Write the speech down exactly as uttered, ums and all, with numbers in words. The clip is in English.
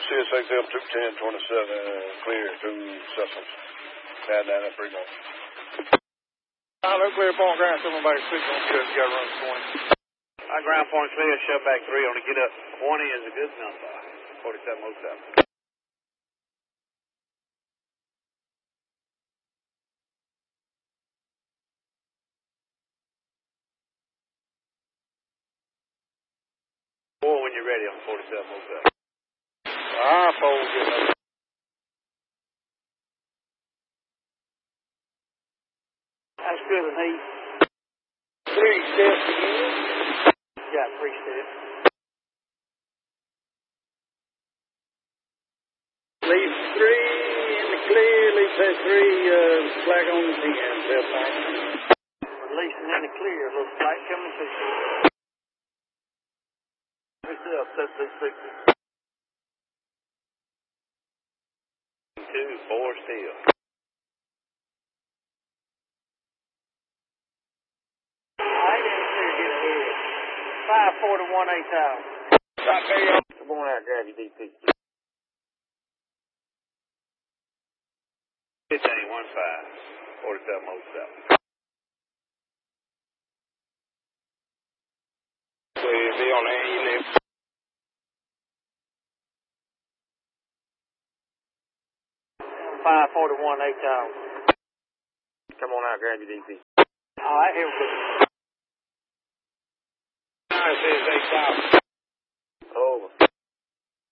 C S X L two ten twenty-seven, clear through Cecil's. Down, down, that's pretty much. I look clear point ground, someone back six on good, you got to run twenty. I ground point clear, shove back three on to get up. twenty is a good number. forty-seven oh seven. Four when you're ready on forty-seven oh seven. Ah, four, good enough. That's good, and he. Three steps again. Got three steps. Leave three in the clear, leave that three, uh, flag on the ten, left bank. Releasing in the clear, a little flight coming to you. What's up, set six six. Two, four still. I didn't clear, get ahead. five forty-one eight thousand. Stop there, y'all. Come on out, grab your D P. fifteen one five, forty-seven oh seven. Clear, be on the hand, left. five forty-one eight thousand. Come on out, grab your D P. All right, here we go. I says eight thousand. Over.